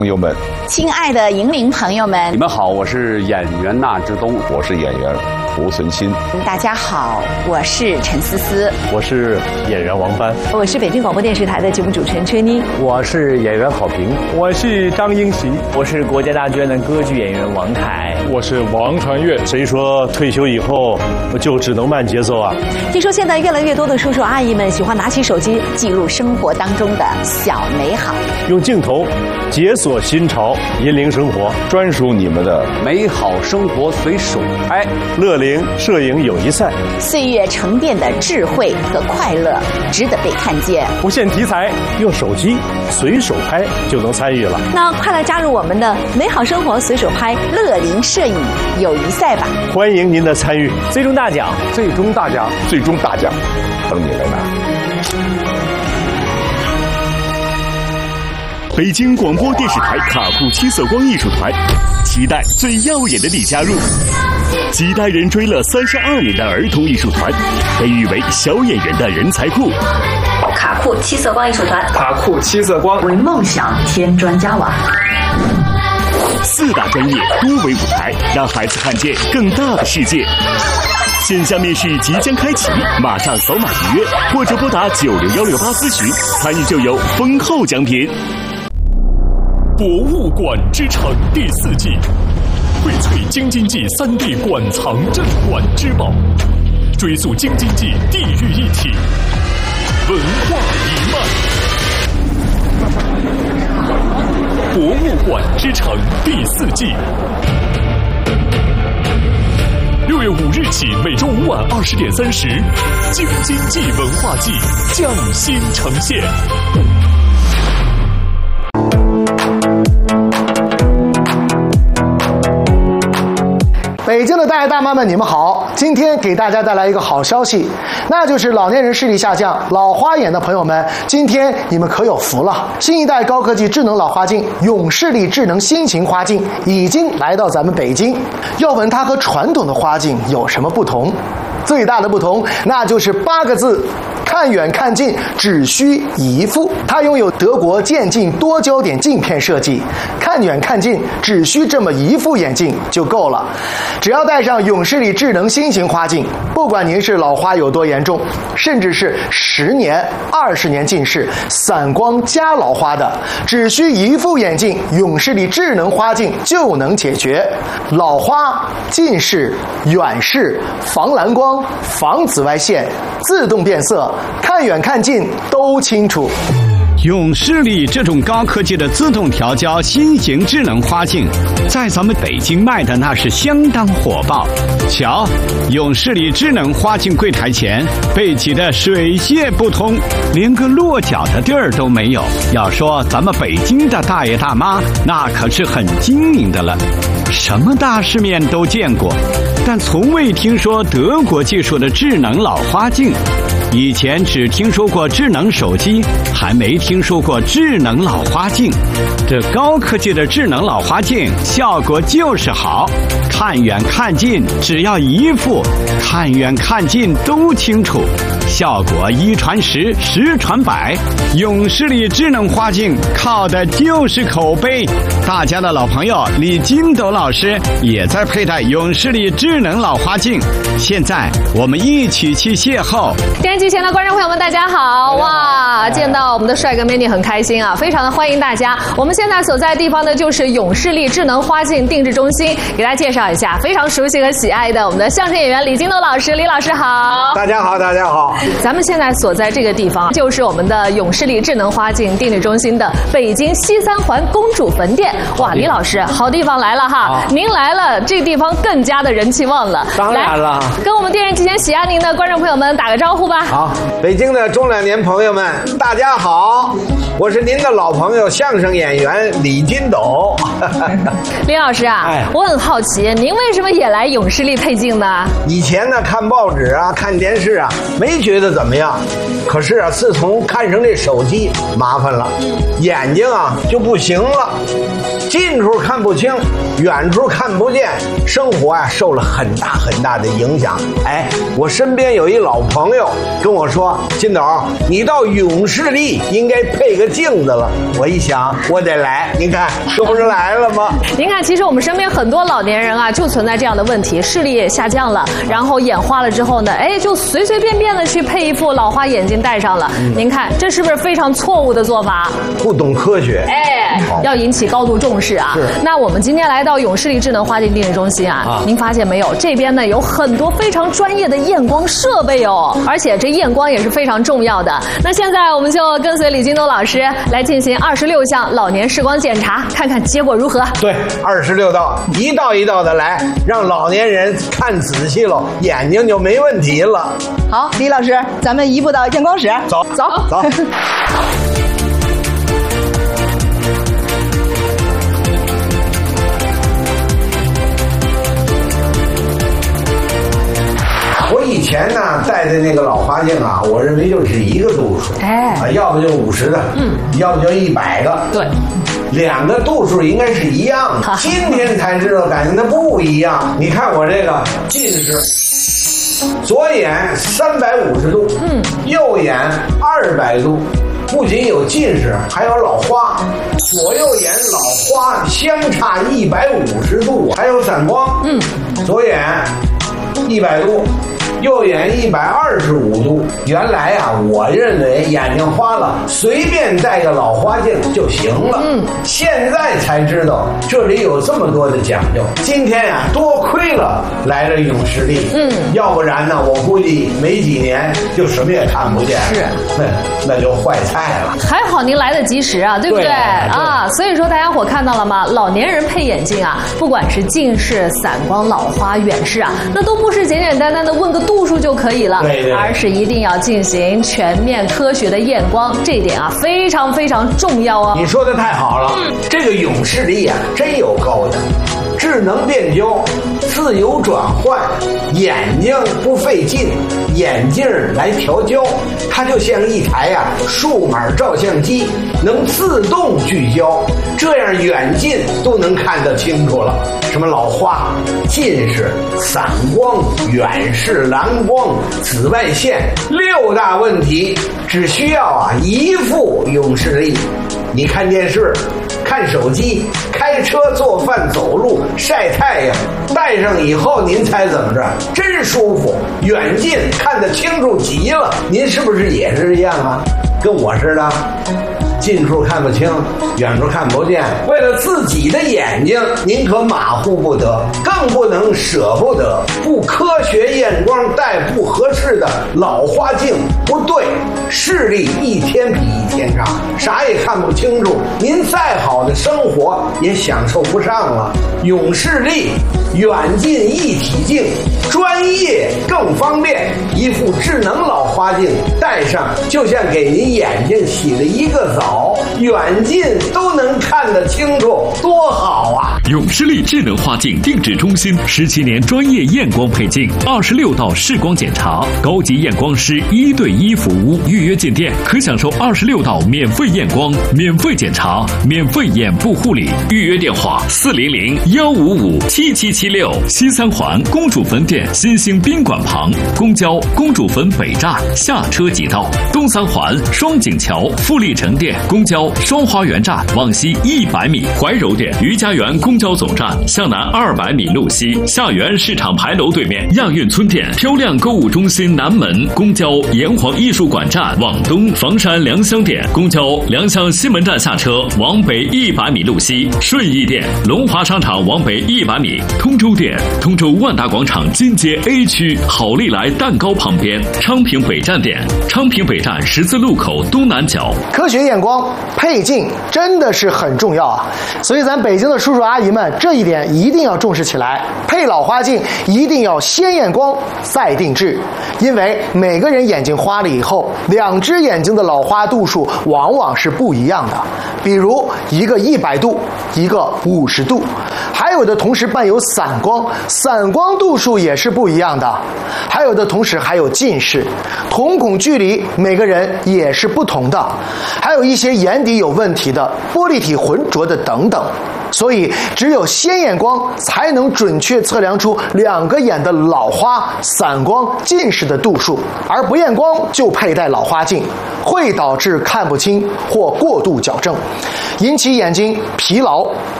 朋友们， 亲爱的银铃朋友们， 你们好，我是演员纳之东， 我是演员胡存新。 大家好，我是陈思思， 我是演员王帆， 我是北京广播电视台的节目主持人车妮， 我是演员郝平， 我是张英喜， 我是国家大剧院的歌剧演员王凯， 我是王传岳。 谁说退休以后就只能慢节奏啊？ 听说现在越来越多的叔叔阿姨们喜欢拿起手机记录生活当中的小美好， 用镜头解锁新潮，引领生活， 专属你们的美好生活随手拍。 乐龄摄影友谊赛， 岁月沉淀的智慧和快乐值得被看见。 不限题材， 用手机随手拍就能参与了。 那快来加入我们的美好生活随手拍乐龄摄影友谊赛吧！ 欢迎您的参与， 最终大奖， 最终大奖， 最终大奖，等你来拿。 北京广播电视台卡库七色光艺术团，期待最耀眼的你加入。几代人追了32年的儿童艺术团，被誉为小演员的人才库。 卡库七色光艺术团， 卡库七色光为梦想添砖加瓦。 4大专业，多维舞台，让孩子看见更大的世界。线下面试即将开启，马上扫码预约，或者拨打96168咨询，参与就有丰厚奖品。 博物馆之城第4季，荟萃京津冀3D 馆藏镇馆之宝，追溯京津冀地域一体，文化一脉。博物馆之城第4季，6月5日起，每周5晚20点30，京津冀文化季匠心呈现。 北京的大爷大妈们，你们好！今天给大家带来一个好消息，那就是老年人视力下降、老花眼的朋友们，今天你们可有福了！新一代高科技智能老花镜永视力智能新型花镜已经来到咱们北京。要问它和传统的花镜有什么不同？最大的不同，那就是8个字：看远看近，只需一副。它拥有德国渐进多焦点镜片设计，看远看近只需这么一副眼镜就够了。只要戴上永视力智能新型花镜，不管您是老花有多严重，甚至是10年、20年近视、散光加老花的，只需一副眼镜，永视力智能花镜就能解决老花、近视、远视、防蓝光、防紫外线、自动变色，看远看近都清楚。 永视力这种高科技的自动调焦新型智能花镜，在咱们北京卖的那是相当火爆。瞧，永视力智能花镜柜台前被挤得水泄不通，连个落脚的地儿都没有。要说咱们北京的大爷大妈，那可是很精明的了，什么大世面都见过，但从未听说德国技术的智能老花镜。以前只听说过智能手机，还没听说过智能老花镜。这高科技的智能老花镜效果就是好，看远看近只要一副，看远看近都清楚，效果1传10，10传100。永视力智能花镜靠的就是口碑。大家的老朋友李金斗老师也在佩戴永视力智能老花镜，现在我们一起去邂逅。 电视机前的观众朋友们，大家好！哇，见到我们的帅哥美女很开心啊，非常的欢迎大家。我们现在所在地方呢，就是永视力智能花镜定制中心，给大家介绍一下非常熟悉和喜爱的我们的相声演员李金斗老师。李老师好！ 大家好，大家好！ 咱们现在所在这个地方，就是我们的永视力智能花镜定制中心的北京西3环公主坟店。哇，李老师，好地方来了哈！您来了，这地方更加的人气旺了。 当然了， 跟我们电视机前喜爱您的观众朋友们打个招呼吧。 好，北京的中老年朋友们，大家好，我是您的老朋友相声演员李金斗。 李老师啊，我很好奇，您为什么也来永视力配镜呢？ 以前呢，看报纸啊，看电视啊，没觉得怎么样。可是啊，自从看上这手机，麻烦了，眼睛啊就不行了。 近处看不清，远处看不见，生活啊受了很大很大的影响。哎，我身边有一老朋友跟我说，金斗，你到永视力应该配个镜子了。我一想，我得来，您看这不是来了吗？ 您看，其实我们身边很多老年人啊，就存在这样的问题，视力也下降了，然后眼花了之后呢，哎，就随随便便的去配一副老花眼镜戴上了。您看，这是不是非常错误的做法？ 不懂科学， 哎，要引起高度重视啊。那我们今天来到永视力智能花镜定制中心啊，您发现没有？这边呢有很多非常专业的验光设备哦，而且这验光也是非常重要的。那现在我们就跟随李金东老师来进行26项老年视光检查，看看结果如何。 对，26道，一道一道的来，让老年人看仔细了，眼睛就没问题了。 好，李老师，咱们移步到验光室， 走。我以前呢戴的那个老花镜啊，我认为就是一个度数，要不就50的，要不就100个， 对， 两个度数应该是一样的。今天才知道，感觉它不一样。你看我这个近视，左眼350度，右眼200度。不仅有近视，还有老花，左右眼老花相差150度，还有散光。左眼100度，右眼125度。原来啊，我认为眼睛花了，随便戴个老花镜就行了。现在才知道这里有这么多的讲究。今天呀，多亏了来了永视力。要不然呢，我估计没几年就什么也看不见了。是，那就坏菜了。 还好您来得及时啊，对不对？啊，所以说大家伙看到了吗？老年人配眼镜啊，不管是近视、散光、老花、远视啊，那都不是简简单单的问个度数就可以了，而是一定要进行全面科学的验光，这一点啊非常非常重要哦。 你说的太好了，这个永视力啊真有高的，智能变焦，自由转换，眼睛不费劲，眼镜来调焦，它就像一台数码照相机，能自动聚焦，这样远近都能看得清楚了。什么老花、近视、散光、远视、蓝光、紫外线6大问题，只需要一副永视力。你看电视、看手机、开车、做饭、走路、晒太阳，戴上以后您猜怎么着？真舒服，远近看得清楚极了。您是不是也是这样啊？跟我似的，近处看不清，远处看不见。为了自己的眼睛，您可马虎不得，更不能舍不得。不科学验光戴不合适的老花镜不对，视力一天比一天差，啥也看不清楚，您再好的生活也享受不上了。永视力远近一体镜，专业更方便，一副智能老花镜戴上，就像给您眼睛洗了一个澡，远近都能看得清楚，多好啊！ 永视力智能花镜定制中心17年专业验光配镜，26道视光检查，高级验光师1对1服务，预约进店可享受26道免费验光、免费检查、免费眼部护理。预约电话400-155-7776，西三环公主坟店新兴宾馆旁，公交公主坟北站下车即到；东三环双井桥富力城店公交双花园站往西100米，怀柔店余家园公交总站向南200米路西，下园市场牌楼对面亚运村店漂亮购物中心南门公交炎黄艺术馆站往东，房山良乡店公交良乡西门站下车往北100米路西，顺义店龙华商场往北100米，通州店通州万达广场金街 A 区好利来蛋糕旁边，昌平北站店昌平北站十字路口东南角。 科学验光配镜真的是很重要啊，所以咱北京的叔叔阿姨们这一点一定要重视起来。配老花镜一定要先验光再定制，因为每个人眼睛花了以后，2只眼睛的老花度数往往是不一样的。比如一个100度，一个50度，还有的同时伴有散光，散光度数也是不一样的。还有的同时还有近视，瞳孔距离每个人也是不同的。还有一些眼底有问题的、玻璃体浑浊的等等。 所以只有鲜眼光才能准确测量出2个眼的老花、散光、近视的度数，而不验光就佩戴老花镜，会导致看不清或过度矫正，引起眼睛疲劳、